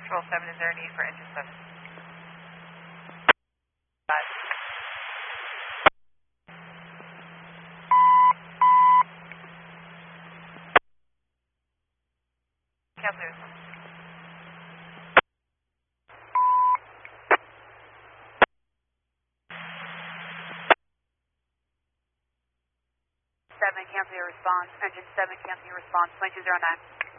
Control 7, is there a need for engine 7? 5. Cancel. 7, cancel your response. Engine 7, cancel your response. 2209.